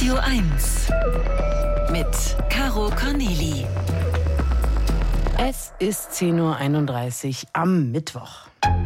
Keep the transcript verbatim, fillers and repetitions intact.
Radio eins mit Caro Corneli. Es ist zehn Uhr einunddreißig am Mittwoch.